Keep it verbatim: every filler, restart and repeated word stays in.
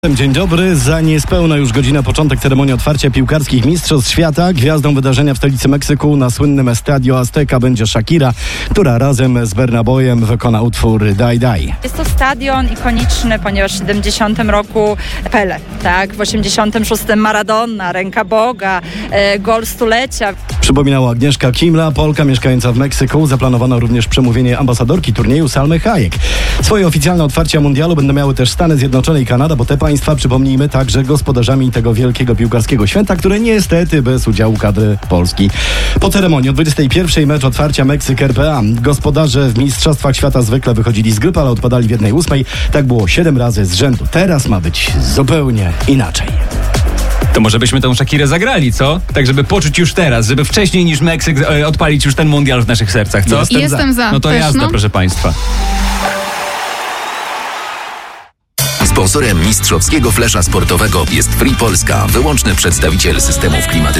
Dzień dobry, za niespełna już godzina początek ceremonii otwarcia piłkarskich Mistrzostw Świata. Gwiazdą wydarzenia w stolicy Meksyku na słynnym Estadio Azteca będzie Shakira, która razem z Burna-Boyem wykona utwór Daj Daj. Jest to stadion ikoniczny, ponieważ w siedemdziesiątym roku Pele, tak, w osiemdziesiątym szóstym Maradona, Ręka Boga, e, gol stulecia. Przypominała Agnieszka Kimla, Polka mieszkająca w Meksyku. Zaplanowano również przemówienie ambasadorki turnieju Salmy Hayek. Swoje oficjalne otwarcia mundialu będą miały też Stany Zjednoczone i Kanada, bo te państwa, przypomnijmy, także gospodarzami tego wielkiego piłkarskiego święta, które niestety bez udziału kadry Polski. Po ceremonii o dwudziestej pierwszej mecz otwarcia Meksyk-R P A. Gospodarze w Mistrzostwach Świata zwykle wychodzili z grupy, ale odpadali w jednej ósmej. Tak było siedem razy z rzędu. Teraz ma być zupełnie inaczej. To może byśmy tą Shakirę zagrali, co? Tak, żeby poczuć już teraz, żeby wcześniej niż Meksyk e, odpalić już ten mundial w naszych sercach, co? Jestem, Jestem za. No to Też, jazda, no. proszę państwa. Sponsorem mistrzowskiego flesza sportowego jest Free Polska, wyłączny przedstawiciel systemów klimatycznych.